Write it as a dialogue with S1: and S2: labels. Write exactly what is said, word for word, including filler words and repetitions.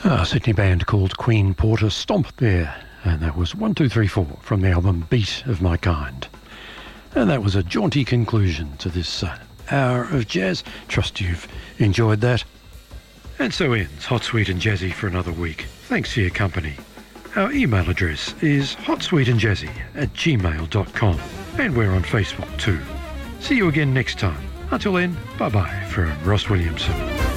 S1: A Sydney band called Queen Porter Stomp there, and that was one two three four from the album Beat of My Kind. And that was a jaunty conclusion to this uh, hour of jazz. Trust you've enjoyed that. And so ends Hot, Sweet and Jazzy for another week. Thanks for your company. Our email address is hotsweetandjazzy at gmail dot com, and we're on Facebook too. See you again next time. Until then, bye-bye from Ross Williamson.